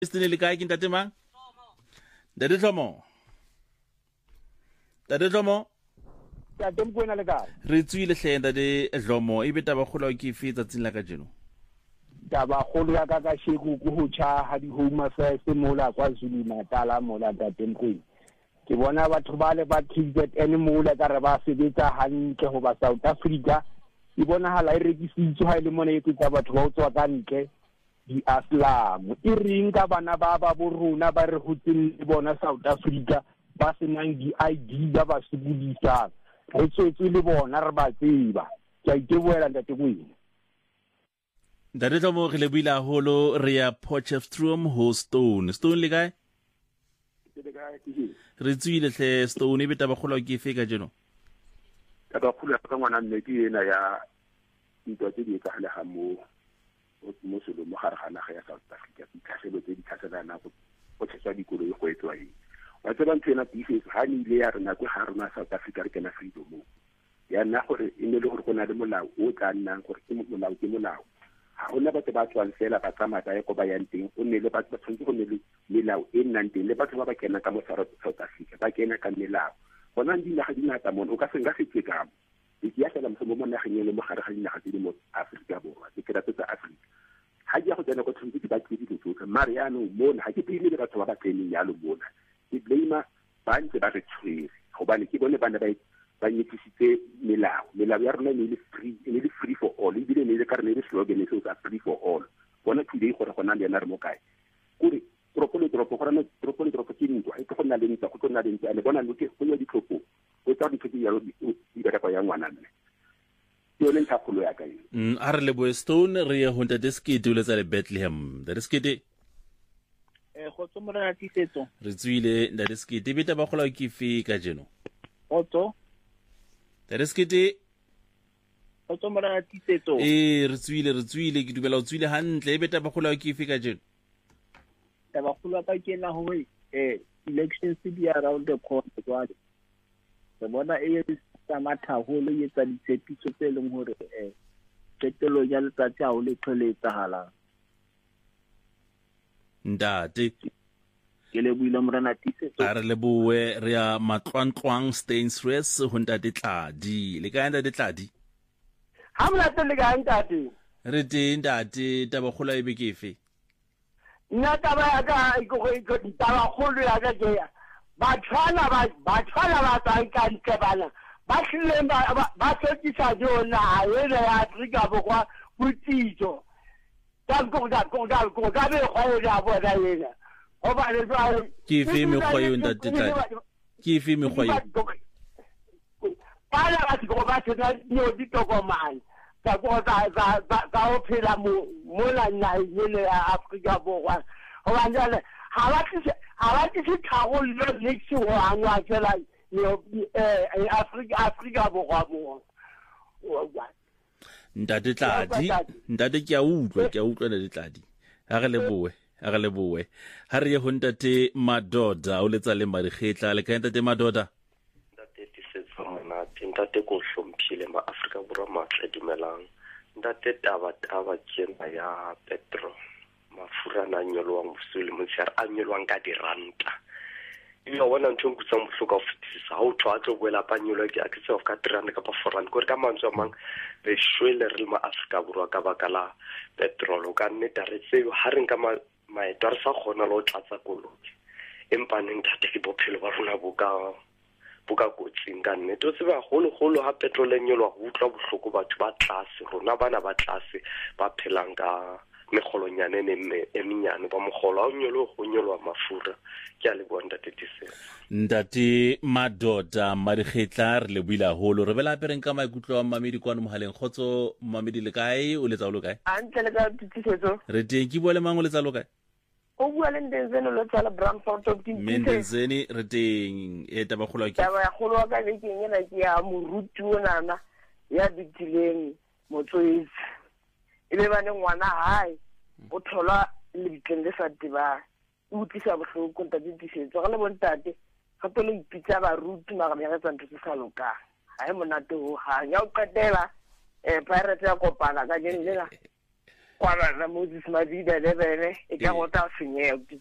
Istine le kae ke ntate mang? Ntate Hlomo. Ntate Hlomo. Ya dem kwena le kae? Re tswile hle ntate Hlomo e beta ba kgolwa ke fe tsatsing la ka jeno. Taba kgolo ya ka sheku go ho cha ha di home affairs mola kwa Zulu Natal mola ntate Mkwena. Ke bona batho ba le ba KZN mola ka re ba sebetsa hantle ho ba South Africa. Ke bona hala e rekisitswe ha ile mona e tsa batho ba tswa ka ntle di Islam e ring ka bana ba borona ba re hotseng le bona South Africa ba senang di ID ba ba sebedisa re tswetse le bona re ba tseba ke iteboela ntate Kwena. Ntate Hlomo re le buile haholo re ya Potchefstroom ho Stone le kae? Re tswile hle Stone e beta ba kgolwa ke fe ka jeno? Ka ba khula ka ngwana mme ke ena ya ntwa tse di etsagala ga mo selo mo gare ga naga ya South Africa ditlhaselo tse di tlhaselana go tshetswa dikolo go etswa eng wa tseba ntho ena pieces ha ni ile ya rena go ga rona South Africa re kena freedom mo ya nna gore e ne le gore go na le molao o tla nnang gore ke molao ha hona batho ba tswang fela ba tsamaya ya go ba yang teng o ne le batho ba tshwanetse go ne le melao e nnang teng le batho ba ba kena ka mo South Africa ba kena ka melao bona ndi naga di nata mo o ka senga se tsekamo ya fela mo mo nageng le mo gare ga dinaga tse di mo Africa borwa ke kera tsa Africa ha di go tsena go tshwanetse ba ke di tsotlhe mariano mona ha ke pele le batho ba ba tseneng yalo mona ke blame ba ntse ba re tshwere gobane ke bone bana ba nyetsisitse melao ya rona ne le free for all e bile ne le ka re ne le slogan e se free for all bona today gore gona le yana re mo kae kuri tropole ke ntwa e go nna le ntwa go nna le ntwa le bona le ke go ya ditlhopho go tsa dithuti ya di ka ya ngwana nne yo le ntshapolo ya ka eng a re le bo Stone re ye ho ntate Skete o letsa le Bethlehem ntate Skete go tsomora tisetso re tswile ntate Skete beta ba kgolwa ke fe ka jeno otso ntate Skete go tsomora tisetso re tswile ke dumela o tswile hantle beta ba kgolwa ke fe ka jeno taba kgolwa ka ke na hore elections di around the corner jwale re bona e tsamata holo e tsa ditshepiso tse leng hore qetelo ya letsatsi ha o le tlholetsa hala ntate ke le buile morana tisetso a re le boe re ya matlwantlwang Stainsres ho ntate Tladi le ka ntate Tladi ha mona tse le ka ntate re teng ntate taba kgolwa e be ke fe nna taba ya ka go taba kgolo ya ka ke ya batshwana ba tsang ka ntle bana ba hlileng ba hlokisa jona ena ya Afrika borwa botitso ka be kgwao ya bona ena goba le jwale ke fe mekgwa yo ntate Tladi ke fe mekgwa yo bana ba tlo ba tsena yo ditokomane ka go phela mola naheng ya Afrika borwa goba jwale ha ba tse tharollo le se go angwa fela Afrika borwa mo ntate Tladi ke a utlwa ntate Tladi a re le boe ha re ye ho ntate Madoda o letsa le Marikgetla le ka ntate Madoda ntate tisetso mona ntate go hlomphile ma Afrika borwa matle dumelang ntate taba kena ya petrol mafura na nyolwang bosole motshare a nyolwang ka diranta yo bona ntho nkutsa mohloka ho fetisisa ha o thwa tlo boela pa nyolwa ke akitse of ka 300 ka pa 400 gore ka mantswe a mang re shwele re ma Afrika borwa ka bakala petrol o ka nneta re tseo ha re nka maeto re sa khona lo tlatsa koloi empa neng thata ke bophelo ba rona boka kotsing ka nnete o tseba golo ha petrol e nyolwa go utlwa bohloko batho ba tlase rona bana ba tlase ba phelang ka megolonyane eminyane ba mogolo a go nyolwa mafura ke a le bona ntate Madoda Marikgetla re le buile haholo re bela pereng ka maikutlo a mamedi kwano mohaleng khotso mamedi le kae o letsa lo kae antle le ka tisetso re teng ke bua le mang o letsa lo kae o bua le Ndenzeni lo tsala Bramford of Ndenzeni re teng taba kgolwa ke taba ya kgolwa ka ke ngena ke ya moruti onana ya bitileng motswetsi ile bana ngwana hae o thola le bitende sa tiba o tlisa bohloko ntate tisetso ga le bontate ga tole ipitsa ba ruti maga ya tsa ntse sa loka ha e monate ho ha ya o qetela pirate ya kopana ka jenela kwa na Moses Madida lebele e ka go ta senyeo